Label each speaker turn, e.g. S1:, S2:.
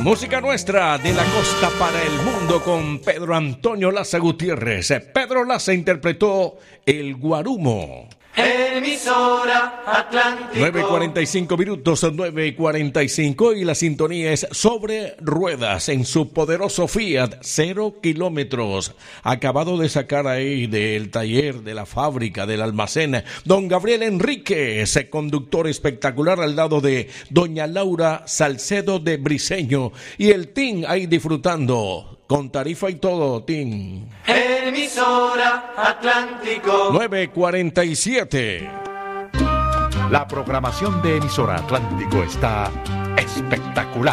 S1: Música nuestra de la costa para el mundo con Pedro Antonio Laza Gutiérrez. Pedro Laza interpretó El Guarumo.
S2: Emisora Atlántico.
S1: 9:45 minutos, 9:45, y la sintonía es Sobre Ruedas en su poderoso Fiat 0 kilómetros. Acabado de sacar ahí del taller, de la fábrica, del almacén, don Gabriel Enríquez, conductor espectacular al lado de doña Laura Salcedo de Briceño, y el team ahí disfrutando. Con tarifa y todo, Tim.
S2: Emisora Atlántico.
S1: 9:47.
S3: La programación de Emisora Atlántico está espectacular.